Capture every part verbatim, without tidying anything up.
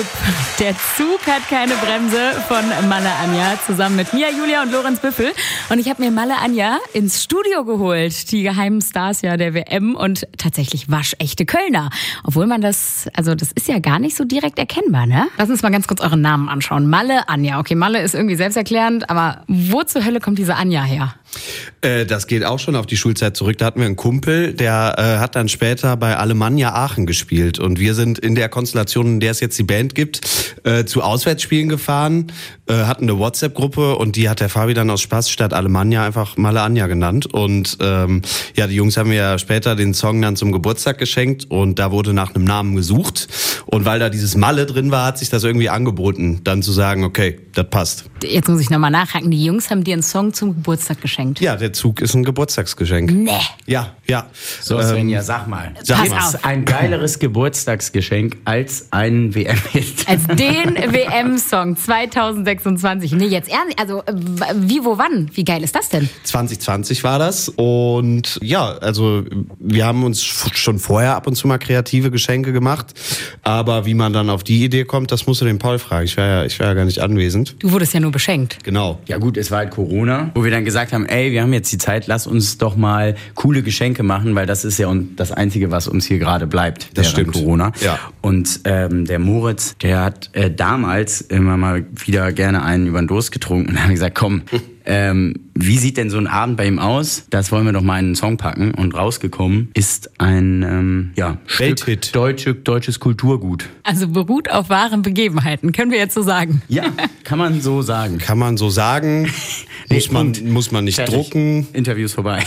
Jupp, der Zug hat keine Bremse von Malle Anja, zusammen mit mir, Julia und Lorenz Büffel. Und ich habe mir Malle Anja ins Studio geholt, die geheimen Stars ja der W M und tatsächlich waschechte Kölner. Obwohl man das, also das ist ja gar nicht so direkt erkennbar, ne? Lass uns mal ganz kurz euren Namen anschauen. Malle Anja. Okay, Malle ist irgendwie selbsterklärend, aber wo zur Hölle kommt diese Anja her? Äh, das geht auch schon auf die Schulzeit zurück. Da hatten wir einen Kumpel, der äh, hat dann später bei Alemannia Aachen gespielt. Und wir sind in der Konstellation, in der es jetzt die Band gibt, äh, zu Auswärtsspielen gefahren, äh, hatten eine WhatsApp-Gruppe und die hat der Fabi dann aus Spaß statt Alemannia einfach Malle Anja genannt. Und ähm, ja, die Jungs haben mir ja später den Song dann zum Geburtstag geschenkt und da wurde nach einem Namen gesucht. Und weil da dieses Malle drin war, hat sich das irgendwie angeboten, dann zu sagen, okay, das passt. Jetzt muss ich nochmal nachhaken. Die Jungs haben dir einen Song zum Geburtstag geschenkt. Ja, der Zug ist ein Geburtstagsgeschenk. Nee. Ja, ja. So, Svenja, sag mal. Sag Gibt es ein geileres Geburtstagsgeschenk als ein W M-Hit? Als den W M-Song zwanzig sechsundzwanzig. Nee, jetzt ernst. Also, wie, wo, wann? Wie geil ist das denn? zwanzig zwanzig war das. Und ja, also wir haben uns schon vorher ab und zu mal kreative Geschenke gemacht. Aber wie man dann auf die Idee kommt, das musst du den Paul fragen. Ich war ja, ich war ja gar nicht anwesend. Du wurdest ja nur beschenkt. Genau. Ja gut, es war halt Corona, wo wir dann gesagt haben, ey, wir haben jetzt die Zeit, lass uns doch mal coole Geschenke machen, weil das ist ja das Einzige, was uns hier gerade bleibt. Das stimmt. Corona. Ja. Und ähm, der Moritz, der hat äh, damals immer mal wieder gerne einen über den Durst getrunken und dann haben wir gesagt, komm, ähm, wie sieht denn so ein Abend bei ihm aus? Das wollen wir doch mal in einen Song packen. Und rausgekommen ist ein ähm, ja, Welthit. Stück deutsche, deutsches Kulturgut. Also beruht auf wahren Begebenheiten, können wir jetzt so sagen. Ja, kann man so sagen. Kann man so sagen. Muss man, muss man nicht Fertig. drucken. Interviews vorbei.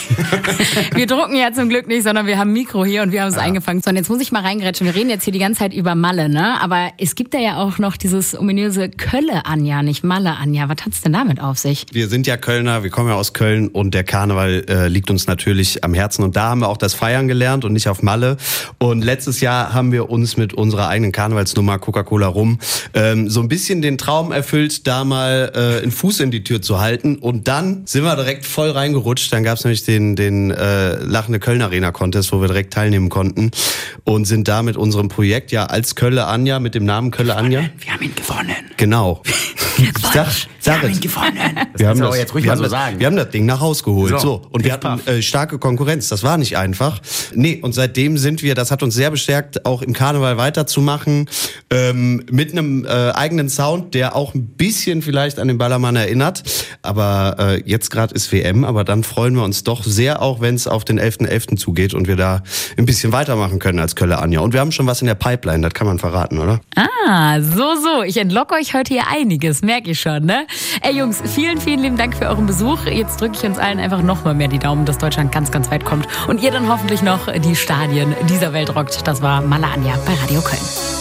Wir drucken ja zum Glück nicht, sondern wir haben ein Mikro hier und wir haben es ja. eingefangen. So, und jetzt muss ich mal reingrätschen. Wir reden jetzt hier die ganze Zeit über Malle, ne? Aber es gibt da ja auch noch dieses ominöse Kölle Anja, nicht Malle Anja. Was hat's denn damit auf sich? Wir sind ja Kölner, wir kommen ja aus Köln und der Karneval äh, liegt uns natürlich am Herzen. Und da haben wir auch das Feiern gelernt und nicht auf Malle. Und letztes Jahr haben wir uns mit unserer eigenen Karnevalsnummer Coca-Cola Rum ähm, so ein bisschen den Traum erfüllt, da mal äh, einen Fuß in die Tür zu halten. Und dann sind wir direkt voll reingerutscht. Dann gab es nämlich den, den äh, Lachende Köln Arena Contest, wo wir direkt teilnehmen konnten. Und sind da mit unserem Projekt ja als Kölle Anja, mit dem Namen Kölle Anja. Wir haben ihn gewonnen. Genau. Sag, sag wir haben es. ihn gewonnen. Das wir haben das, das, jetzt ruhig wir mal haben so das, sagen. Wir haben das Ding nach Hause geholt. So. So, Und wir hatten äh, starke Konkurrenz. Das war nicht einfach. Nee, und seitdem sind wir, das hat uns sehr bestärkt, auch im Karneval weiterzumachen. Ähm, mit einem äh, eigenen Sound, der auch ein bisschen vielleicht an den Ballermann erinnert. Aber äh, jetzt gerade ist W M, aber dann freuen wir uns doch sehr, auch wenn es auf den elften elften zugeht und wir da ein bisschen weitermachen können als Kölle Anja. Und wir haben schon was in der Pipeline, das kann man verraten, oder? Ah, so, so. Ich entlocke euch heute hier einiges, merke ich schon, ne? Ey Jungs, vielen, vielen lieben Dank für euren Besuch. Jetzt drücke ich uns allen einfach noch mal mehr die Daumen, dass Deutschland ganz, ganz weit kommt. Und ihr dann hoffentlich noch die Stadien dieser Welt rockt. Das war Malle Anja bei Radio Köln.